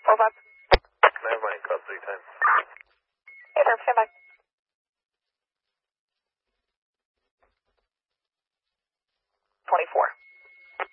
45. Never mind, call 3 times. Hey, sir, stand by. 24.